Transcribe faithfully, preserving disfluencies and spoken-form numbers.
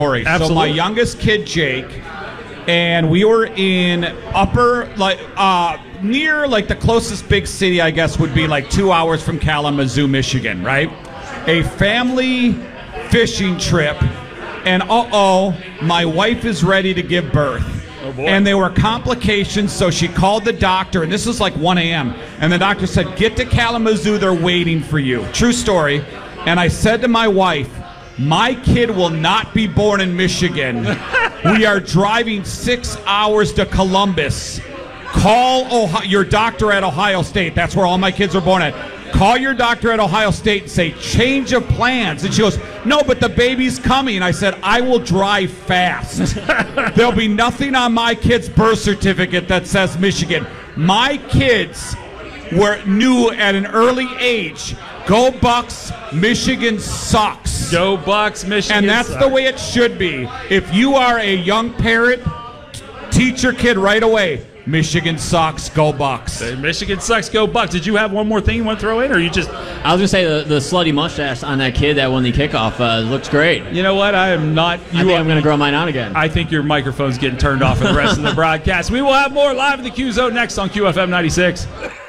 story. Absolutely. So my youngest kid, Jake, and we were in upper, like, uh, near, like, the closest big city, I guess, would be like two hours from Kalamazoo, Michigan, right? A family fishing trip, and uh-oh, my wife is ready to give birth. Oh, boy. And there were complications, so she called the doctor, and this was like one a.m., and the doctor said, get to Kalamazoo, they're waiting for you. True story. And I said to my wife, my kid will not be born in Michigan. We are driving six hours to Columbus. Call Ohio, your doctor at Ohio State. That's where all my kids are born at. Call your doctor at Ohio State and say, change of plans. And she goes, no, but the baby's coming. I said, I will drive fast. There'll be nothing on my kid's birth certificate that says Michigan. My kids were knew at an early age, go Bucks, Michigan sucks. Go Bucks, Michigan And that's sucks. the way it should be. If you are a young parent, teach your kid right away, Michigan sucks, go Bucks. Michigan sucks, go Bucks. Did you have one more thing you want to throw in, or you just... I was going to say the, the slutty mustache on that kid that won the kickoff uh, looks great. You know what? I am not... You I think are, I'm going to grow mine out again. I think your microphone's getting turned off for the rest of the broadcast. We will have more live in the Q Zone next on Q F M ninety-six.